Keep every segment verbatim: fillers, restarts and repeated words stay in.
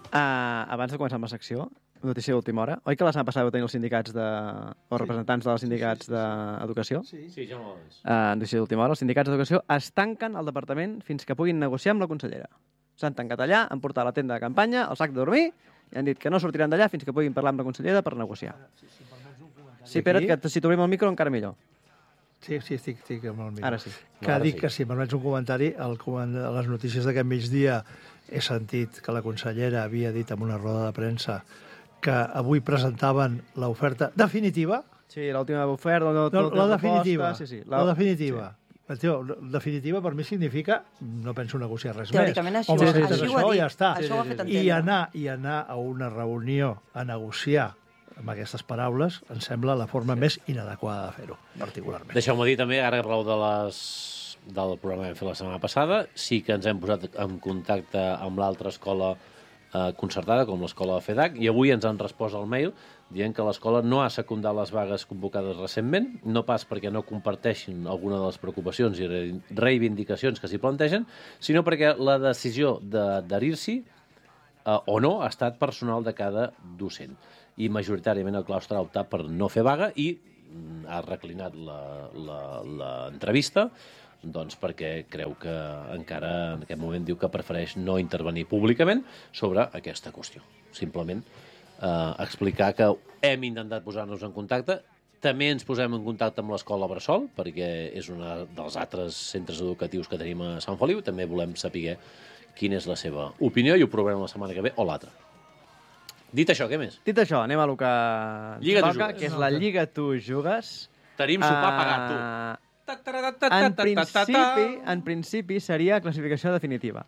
Uh, abans de començar amb la secció, notícia d'última hora. Oi que la setmana passada vau tenir els sindicats de... o representants dels sindicats d'educació? Sí, sí, ja m'ho va dir. Uh, notícia d'última hora. Els sindicats d'educació es tanquen al departament fins que puguin negociar amb la consellera. S'han tancat allà, han portat la tenda de campanya, el sac de dormir, i han dit que no sortiran d'allà fins que puguin parlar amb la consellera per negociar. Sí, Pere, que si t'obrim el micro encara millor. Sí, sí, estic, estic amb el micro. Ara sí. Que Ara dic sí. que si em permets un comentari, el, a les notícies d'aquest migdia he sentit que la consellera havia dit en una roda de premsa que avui presentaven l'oferta definitiva. Sí, l'última oferta... No, no, la definitiva. Sí, sí, la, la definitiva. Sí. Tio, definitiva per mi significa no penso negociar res més. Teòricament això, Home, sí, sí, sí, això, ho ha dit. ja està. Això ho ha fet I entendre. anar, I anar a una reunió a negociar amb aquestes paraules em sembla la forma més inadequada de fer-ho, particularment. Deixeu-me dir també, ara raó de les... del programa que vam fer la setmana passada, sí que ens hem posat en contacte amb l'altra escola eh, concertada, com l'escola de FEDAC, i avui ens han respost al mail dient que l'escola no ha secundat les vagues convocades recentment, no pas perquè no comparteixin alguna de les preocupacions i reivindicacions que s'hi plantegen, sinó perquè la decisió d'adherir-s'hi eh, o no ha estat personal de cada docent. I majoritàriament el claustre ha optat per no fer vaga i ha reclinat l'entrevista doncs perquè creu que encara en aquest moment diu que prefereix no intervenir públicament sobre aquesta qüestió. Simplement eh, explicar que hem intentat posar-nos en contacte. També ens posem en contacte amb l'escola Bressol, perquè és un dels altres centres educatius que tenim a Sant Feliu. També volem saber quina és la seva opinió i ho provarem la setmana que ve o l'altra. Dit això, què més? Dit això, anem a lo que Lliga tu toca, jugues. que és la Lliga tu jugues. Tenim sopar Ah, pagat, tu. En principi, en principi seria classificació definitiva.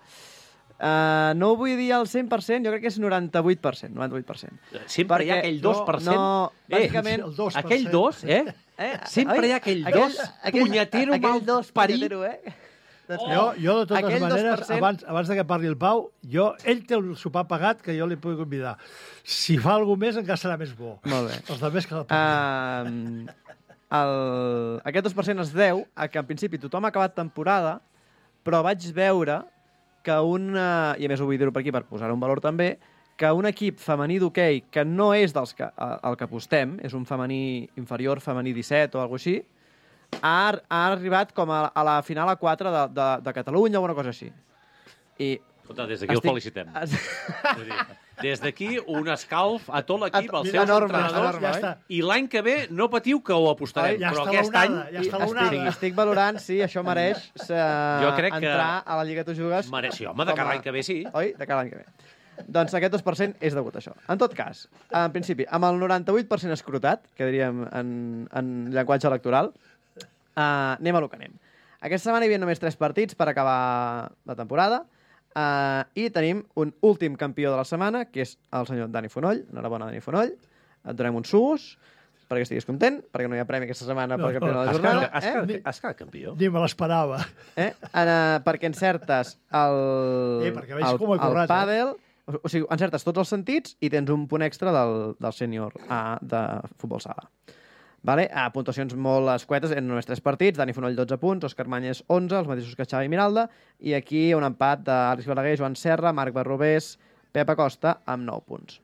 Uh, no ho vull dir al cent per cent, jo crec que és noranta-vuit per cent. noranta-vuit per cent. Sempre hi ha aquell dos per cent. No, bàsicament... el dos per cent. Aquell dos, eh? Eh, Sempre oi? hi ha aquell Aquell- dos aquell- punyetero aquell mal dos parit. punyetero, eh? Doncs, Jo, jo, de totes aquell dos maneres, per cent abans, abans de que parli el Pau, jo, ell té un sopar pagat que jo li puc convidar. Si fa alguna més, encara serà més bo. Molt bé. Els altres que la paguin. Uh, el, aquest dos per cent es deu a que en principi tothom ha acabat temporada, però vaig veure que un, uh, i a més ho vull dir-ho per aquí per posar un valor també, que un equip femení d'hoquei que no és dels que, uh, el que apostem, és un femení inferior, femení disset o alguna cosa així, ha, ha arribat com a, a la final a quatre de, de, de Catalunya o alguna cosa així. I Escolta, des d'aquí el Estic- felicitem. es- Vull dir, des d'aquí un escalf a tot l'equip, als Mira, seus enorme, entrenadors, enorme, ja oi? està. i l'any que ve no patiu que ho apostarem, Oi, ja però està aquest l'onada, any ja està I l'onada. estic, estic valorant si això mereix eh, Jo crec que- entrar a la Lliga Tu Jugues. mereix, sí, home, de com a- cada any que ve sí. Oi? De cada any que ve. Doncs aquest dos per cent és degut a això. En tot cas, en principi, amb el noranta-vuit per cent escrutat, que diríem en, en llenguatge electoral, eh, anem a lo que anem. Aquesta setmana hi havia només tres partits per acabar la temporada, eh, i tenim un últim campió de la setmana, que és el senyor Dani Fonoll. Enhorabona, Dani Fonoll. Et donem uns suos perquè estiguis content, perquè no hi ha premi aquesta setmana No, pel campió de no, la Has jornada. quedat, has, eh? quedat, has quedat campió. Ni me l'esperava. Eh? En, uh, perquè encertes el, Eh, perquè veig el, com ho he el currat, eh? pàdel, o, o sigui, encertes tots els sentits i tens un punt extra del, del sènior A de futbol sala. Vale? A puntuacions molt escuetes, en només tres partits, Dani Fonoll dotze punts, Òscar Manyes onze, els mateixos que Xavi Miralda, i aquí un empat d'Àlex Balaguer, Joan Serra, Marc Barrobés, Pep Acosta, amb nou punts.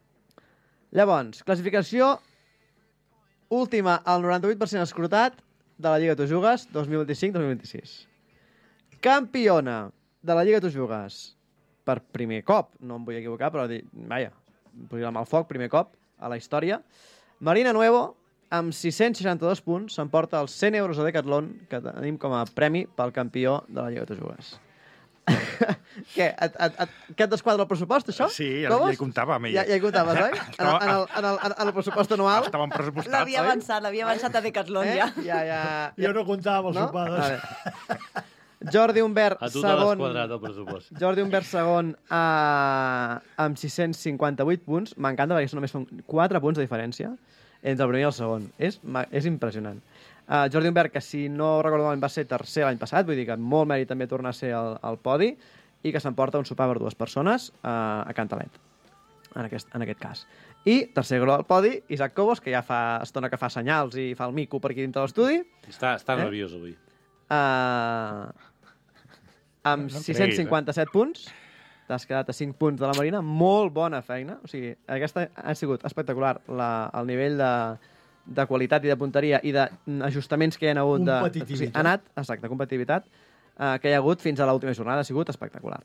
Llavors, classificació última al noranta-vuit per cent escrutat de la Lliga Tu Jugues dos mil vint-i-cinc dos mil vint-i-sis. Campiona de la Lliga Tu Jugues per primer cop, no em vull equivocar, però di- vaja, posar la mà al foc, primer cop a la història. Marina Nuevo, amb sis-cents seixanta-dos punts, s'emporta els cent euros a Decathlon que tenim com a premi pel campió de la Lliga Tu Jugues. Què? Et, et, et, què et desquadra el pressupost, això? Sí, ja, Com ja és? hi comptava amb Ja, ella. ja hi comptaves, oi? En, Estava- el, en, el, en, el, en el pressupost anual? Estaven pressupostats. L'havia avançat, l'havia avançat a Decathlon, Eh? ja. Ja, ja, ja. Jo no comptava amb els No? sopades. Vale. Jordi Humbert, A tu t'ha segon. desquadrat el pressupost. Jordi Humbert, segon, uh, amb sis-cents cinquanta-vuit punts. M'encanta perquè només són quatre punts de diferència entre el primer i el segon. És, ma- és impressionant. Uh, Jordi Humbert, que si no recordo malament va ser tercer l'any passat, vull dir que molt mèrit també tornar a ser al, al podi, i que s'emporta un sopar per dues persones uh, a Cantalet, en aquest, en aquest cas. I tercer gol al podi, Isaac Cobos, que ja fa estona que fa senyals i fa el mico per aquí dintre l'estudi, Està, està Eh? nerviós avui. uh, amb No em sis-cents creguis, cinquanta-set punts, t'has quedat a cinc punts de la Marina, molt bona feina, o sigui, aquesta ha sigut espectacular, la, el nivell de, de qualitat i de punteria i d'ajustaments que hi ha hagut, de, o sigui, ha anat, exacte, competitivitat, uh, que hi ha hagut fins a l'última jornada, ha sigut espectacular.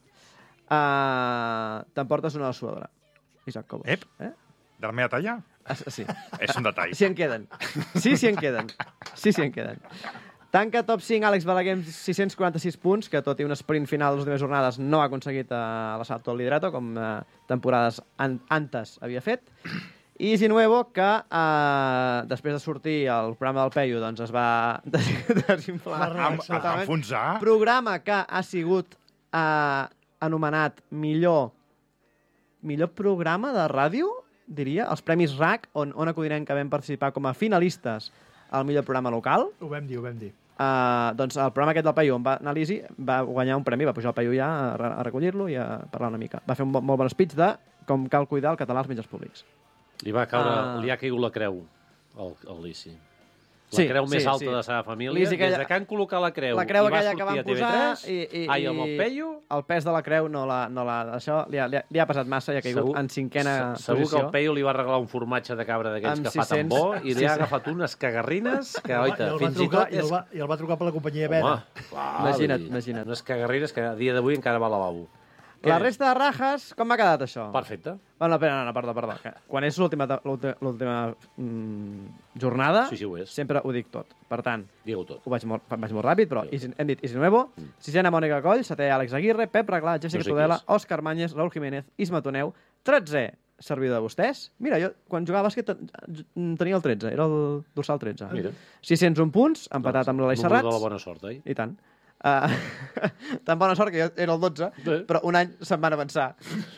Uh, T'emportes una suadora, Isaac Cobos. Ep, eh? de la meva talla? Ah, sí. És un detall. Sí en queden. Sí, sí en queden. Sí, sí en queden. Tanca top cinc Àlex Balaguer amb sis-cents quaranta-sis punts, que tot i un sprint final de les últimes jornades no ha aconseguit uh, l'assalto al liderato, com uh, temporades an antes havia fet. I Zinuevo, que uh, després de sortir al programa del Peyu, doncs es va des desinflar. Am enfonsar. Programa que ha sigut uh, anomenat millor, millor programa de ràdio, diria, els Premis R A C, on Ona Codinenca vam participar com a finalistes al millor programa local. Ho vam dir, ho vam dir. Uh, doncs el programa aquest del Peyu, on va anar l'Isi, va guanyar un premi, va pujar al Peyu ja a, a recollir-lo i a parlar una mica. Va fer un bo, molt bon speech de com cal cuidar el català als mitjans públics. Li va caure, Uh, li ha caigut la creu al, al Lisi. La Sí, creu sí, més alta sí. de la seva família. Lisi aquella- Des de que han col·locat la creu, La creu i va aquella que sortir van a T V tres, posar i, i, ai, amb el i Peyu, el pes de la creu no la, no la, això li ha, li, ha, li ha pesat massa i ha caigut Segur- en cinquena se- segur posició. que el Peyu li va regalar un formatge de cabra d'aquells Amb que fa tan sis-cents bo i li sí, ha sí. agafat unes cagarrines que, I el va- oita, i el va fins i trucar- tot i el és... va- I el va trucar per la companyia Vera. Home, clar, Imagina't, vull dir, imagina't. Unes cagarrines que a dia d'avui encara va al lavabo. La resta de rajes, com m'ha quedat això? Perfecte. Bueno, no, no, perdó, perdó. Que quan és l'última l'última mm, jornada, Sí, sí, ho és. sempre ho dic tot. Per tant, Digue-ho tot. ho vaig molt, vaig molt ràpid, però Isi- hem dit Isi Nuevo, mm. sisena Mònica Coll, setè Àlex Aguirre, Pep Reglà, Jessica No sé qui Tudela, és. Òscar Manyes, Raúl Jiménez, Isma Toneu, tretzè servidor de vostès. Mira, jo quan jugava a bàsquet ten- tenia el tretze, era el dorsal tretze. Mira. sis-cents un punts, empatat amb l'Elai Número de la Serrats. bona sort, oi? I tant. Uh, tan bona sort que jo era el dotze, Bé. però un any se'n van avançar.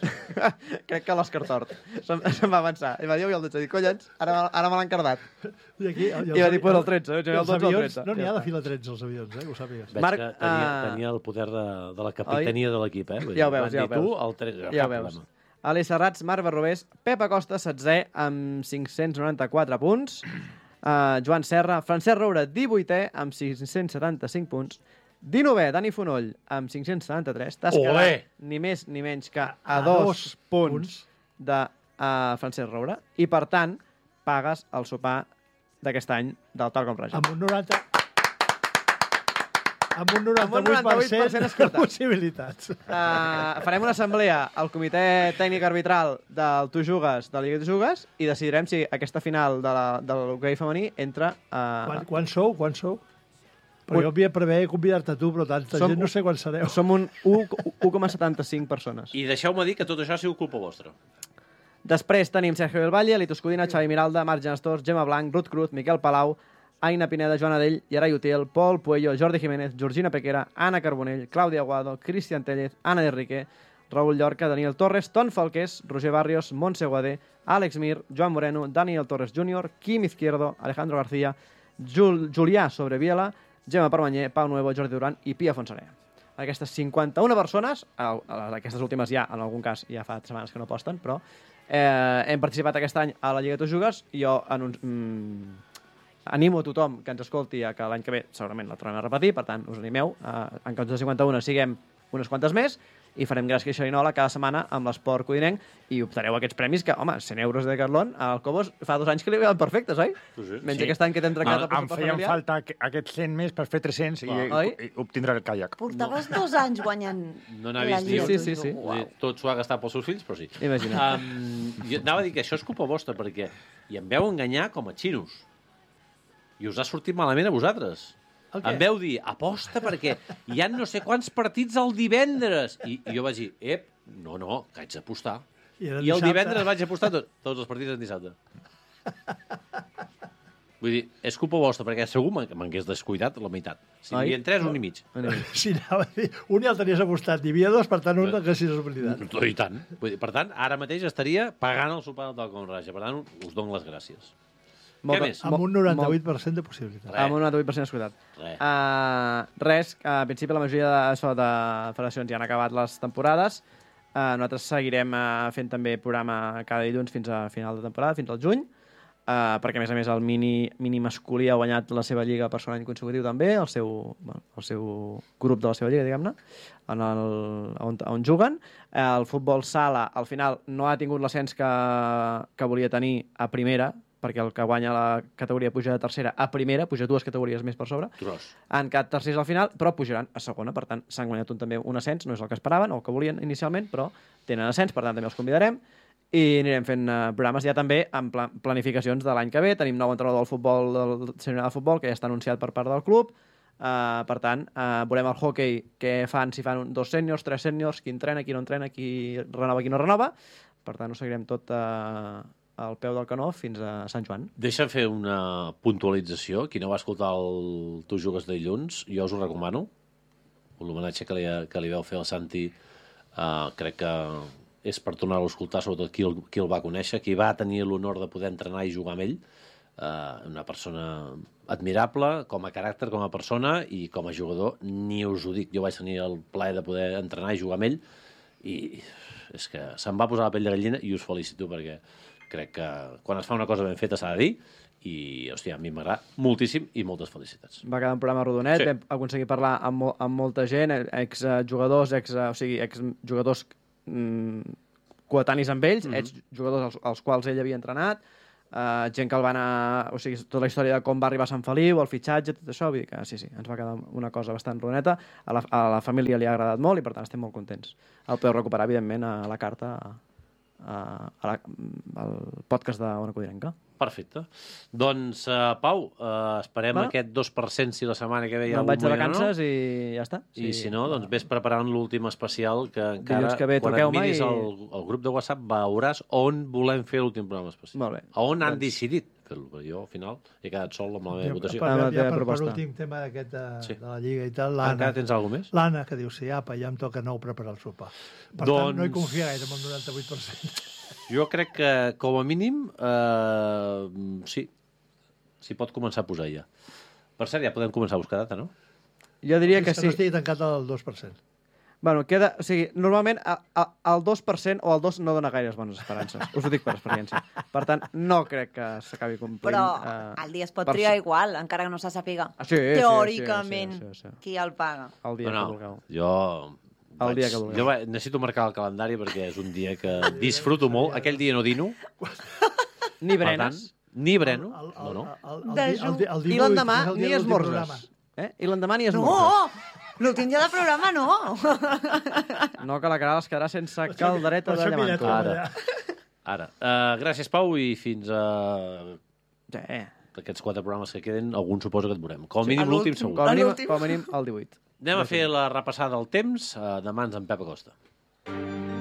Crec que l'Òscar Tort se'n se va avançar. I va dir, ui, el dotze. Dic, collons, ara, ara me l'han cardat. I, aquí, i, I va dir, pues el tretze. i El els dotze o el avions, tretze. no n'hi Ja ha de està. fila tretze, els avions, eh, que ho sàpigues. Veig Marc, que tenia, ah, tenia el poder de, de la capitania de l'equip, eh? Vull dir, Ja ho veus, van ja ho dir tu, veus. el tretze, Ja cap ho veus. problema. Ali Serrats, Marc Barrobés, Pep Acosta, setzè, amb cinc-cents noranta-quatre punts. Uh, Joan Serra, Francesc Roure, divuitè, amb cinc-cents setanta-cinc punts. dinovè, Dani Fonoll, amb cinc-cents setanta-tres. T'has Olé! quedat ni més ni menys que a, A dos, dos punts, punts. de uh, Francesc Roure. I, per tant, pagues el sopar d'aquest any del Tal com Raja. Amb un noranta... Amb un Amb un noranta-vuit per cent de escolta. possibilitats. Uh, farem una assemblea al comitè tècnic arbitral del Tu Jugues, de la Lliga Tu Jugues, i decidirem si aquesta final de la, de l'hoquei femení entra a... Quan, quan sou? Quan sou? Però Un- jo havia preveia convidar-te tu, però tanta Som gent no un- sé quan sereu. Som un u coma setanta-cinc persones. I deixeu-me dir que tot això ha sigut culpa vostra. Després tenim Sergio del Valle, Litus Codina, Xavi Miralda, Marc Genestors, Gemma Blanc, Ruth Cruz, Miquel Palau, Aina Pineda, Joana Dell, Yaray Utiel, Pol Puello, Jordi Jiménez, Georgina Pequera, Anna Carbonell, Clàudia Aguado, Cristian Tellez, Anna Enrique, Raúl Llorca, Daniel Torres, Ton Falqués, Roger Barrios, Montse Guadé, Àlex Mir, Joan Moreno, Daniel Torres júnior, Quim Izquierdo, Alejandro García, Jul Julià Sobreviela, Gemma Permanyer, Pau Nuevo, Jordi Duran i Pia Fonseré. Aquestes cinquanta-una persones, a- a- aquestes últimes ja, en algun cas, ja fa setmanes que no posten, però eh, hem participat aquest any a la Lliga Tu Jugues i jo en un, mm, animo a tothom que ens escolti a que l'any que ve segurament la tornem a repetir, per tant, us animeu, eh, en comptes de cinquanta-una siguem unes quantes més i farem Gresca i Xerinola cada setmana amb l'esport codinenc i optareu a aquests premis que, home, cent euros de Decathlon al Cobos fa dos anys que li veuen perfectes, oi? Sí, sí. Menys Sí. aquest any que t'hem trencat el Em pressupost feien familiar. falta aqu- aquests cent més per fer tres-cents i, Oi? i obtindre el caiac. Portaves dos anys guanyant No n'ha la vist ni Lliga un. Sí, sí, sí. Vull dir, tot s'ho ha gastat pels seus fills, però sí. Imagina't. Um, jo anava a dir que això és culpa vostra, perquè i em veu enganyar com a xinos. I us ha sortit malament a vosaltres. El què? Em veu dir, aposta perquè hi ha no sé quants partits el divendres. I, i jo vaig dir, ep, no, no, que haig d'apostar. I era I el dissabte. divendres vaig apostar tot, tots els partits en dissabte. Vull dir, és culpa vostra, perquè segur me'n- m'hagués descuidat la meitat. Si n'hi Oi? havia tres, un i mig. Si anava a dir, un ja el tenies apostat, n'hi havia dos, per tant, un que si s'ha oblidat. I tant. Vull dir, per tant, ara mateix estaria pagant el sopar del Com Raja. Per tant, us dono les gràcies. Molt Què bé. més? Amb un noranta-vuit per cent de possibilitats. Res. Amb un noranta-vuit per cent escoltat. Res. Uh, res, a principi la majoria de, això, de federacions ja han acabat les temporades. Uh, nosaltres seguirem uh, fent també programa cada dilluns fins a final de temporada, fins al juny. Uh, perquè, a més a més, el mini, mini masculí ha guanyat la seva lliga per segon any consecutiu també, el seu, bueno, el seu grup de la seva lliga, diguem-ne, en el, on, on juguen. Uh, el futbol sala, al final, no ha tingut l'ascens que, que volia tenir a primera, perquè el que guanya la categoria puja de tercera a primera, puja dues categories més per sobre. Tros. Han quedat tercers al final, però pujaran a segona, per tant, s'han guanyat un, també un ascens, no és el que esperaven o el que volien inicialment, però tenen ascens, per tant, també els convidarem. I anirem fent uh, programes ja també amb pla planificacions de l'any que ve. Tenim nou entrenador del futbol, del sènior de futbol, que ja està anunciat per part del club. Uh, per tant, uh, veurem el hockey què fan, si fan un, dos sèniors, tres sèniors, qui entrena, qui no entrena, qui renova, qui no renova. Per tant, ho seguirem tot uh, al peu del canó fins a Sant Joan. Deixa'm fer una puntualització. Qui no va escoltar el Tu jugues de dilluns, jo us ho recomano. L'homenatge que, li, que li vau fer al Santi, uh, crec que és per tornar-lo a escoltar, sobretot qui el, qui el va conèixer, qui va tenir l'honor de poder entrenar i jugar amb ell. Uh, una persona admirable, com a caràcter, com a persona, i com a jugador, ni us ho dic. Jo vaig tenir el plaer de poder entrenar i jugar amb ell, i és que se'm va posar la pell de gallina, i us felicito perquè crec que quan es fa una cosa ben feta s'ha de dir, i, hòstia, a mi m'agrada moltíssim i moltes felicitats. Va quedar un programa rodonet, Sí. vam aconseguir parlar amb, mo amb molta gent, exjugadors, ex, o sigui, exjugadors mm, coetanis amb ells, mm -hmm. exjugadors als, als quals ell havia entrenat, uh, gent que el va anar... O sigui, tota la història de com va arribar a Sant Feliu, el fitxatge, tot això, vull dir que sí, sí, ens va quedar una cosa bastant rodoneta. A la, a la família li ha agradat molt i, per tant, estem molt contents. El podeu recuperar, evidentment, a la carta, a, a, a la, al podcast de Ona Codinenca. Perfecte. Doncs, uh, Pau, uh, esperem Bueno. aquest dos per cent si la setmana que ve hi ha Me'n algun vaig de moviment o vacances no. i ja està. I si no, doncs vés preparant l'últim especial que encara, Dilluns que ve quan et truqueu-me miris i- el, el grup de WhatsApp, veuràs on volem fer l'últim programa especial. Molt bé. A on han Doncs- decidit fer-lo. Perquè jo, al final, he quedat sol amb la meva votació. Per, Amb la ja, teva per, per proposta. últim tema d'aquest de, Sí. de la Lliga i tal, Encara l'Anna, tens alguna més? l'Anna que diu, sí, apa, ja em toca nou preparar el sopar. Per Doncs- tant, no hi confia gaire amb el noranta-vuit per cent. Jo crec que, com a mínim, eh, sí, s'hi pot començar a posar ja. Per cert, ja podem començar a buscar data, no? Jo diria que És que no sí. estigui tancat al dos per cent. Bueno, queda... O sigui, normalment a, a, el dos per cent o el dos no dona gaires bones esperances. Us ho dic per experiència. Per tant, no crec que s'acabi complint. Però eh, el dia es pot per triar so- igual, encara que no se sàpiga. Ah, sí, sí, sí, Teòricament, sí, sí, sí. qui el paga. El dia no, que vulgueu. jo... El vaig- dia que vulgueu. Jo vaig, necessito marcar el calendari perquè és un dia que disfruto molt. Aquell dia no dino, Ni per tant, berenes, ni breno. El, No, no. el, el, Dejú. el, el, el i divuit, l'endemà és el dia ni de l'últim programa. esmorzes. Eh? I l'endemà ni esmorzes. No! L'últim dia de programa no! No, que la Caral es quedarà sense caldereta Per de això mira, llevanto. tu, Ara. allà. Ara. Uh, gràcies, Pau, i fins a Sí. aquests quatre programes que queden, algun suposo que et veurem. Com a Sí, mínim a l'últim l'últim. segur. Com a mínim, l'últim. com a mínim el divuit. Anem a fer la repassada del temps. Uh, demà ens en Pep Acosta.